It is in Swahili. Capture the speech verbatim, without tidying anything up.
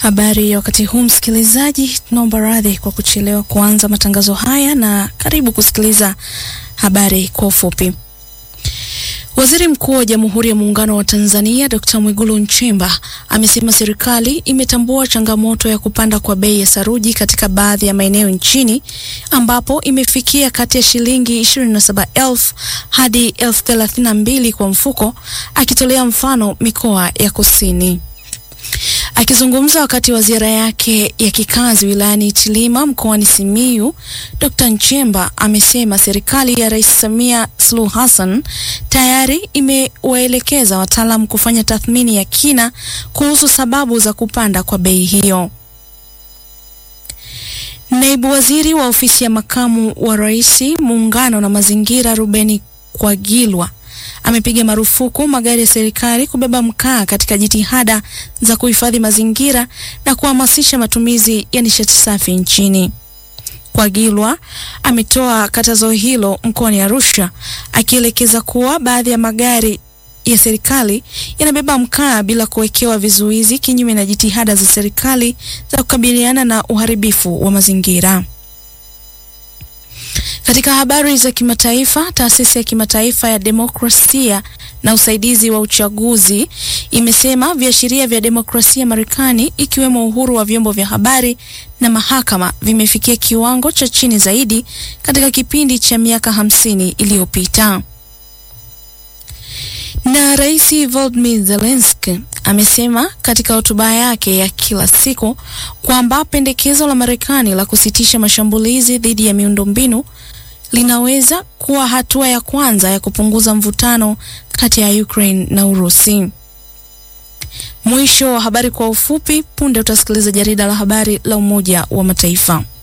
Habari ya wakati huu msikilizaji, tunaomba radhi kwa kuchelewa kuanza matangazo haya na karibu kusikiliza habari kwa ufupi. Waziri Mkuu wa Jamhuri ya Muungano wa Tanzania Dokta Mwigulu Nchemba amesema serikali imetambua changamoto ya kupanda kwa bei ya saruji katika baadhi ya maeneo nchini ambapo imefikia kati ya shilingi ishirini na saba elfu hadi elfu thelathini na mbili kwa mfuko, akitolea mfano mikoa ya kusini. Akizungumza wakati wa ziara yake ya kikazi wilayani Itilima mkoani Simiyu, Dokta Nchemba amesema serikali ya Rais Samia Suluhu Hassan tayari imewaelekeza wataalamu kufanya tathmini ya kina kuhusu sababu za kupanda kwa bei hiyo. Naibu Waziri wa Ofisi ya Makamu wa Rais, Muungano na Mazingira, Rubeni Kwagilwa amepiga marufuku magari ya serikali kubeba mkaa katika jitihada za kuhifadhi mazingira na kuhamasisha matumizi ya nishati safi nchini. Kwagilwa ametoa katazo hilo mkoani Arusha, akielekeza kuwa baadhi ya magari ya serikali yanabeba mkaa bila kuwekewa vizuizi, kinyume na jitihada za serikali za kukabiliana na uharibifu wa mazingira. Katika habari za kimataifa, taasisi ya kimataifa ya demokrasia na usaidizi wa uchaguzi imesema viashiria vya demokrasia Marekani, ikiwemo uhuru wa vyombo vya habari na mahakama, vimefikia kiwango cha chini zaidi katika kipindi cha miaka hamsini iliyopita. Na Rais Volodymyr Zelensky amesema katika hotuba yake ya kila siku kwamba pendekezo la Marekani la kusitisha mashambulizi dhidi ya miundombinu linaweza kuwa hatua ya kwanza ya kupunguza mvutano kati ya Ukraine na Urusi. Mwisho wa habari kwa ufupi. Punde utasikiliza jarida la habari la Umoja wa Mataifa.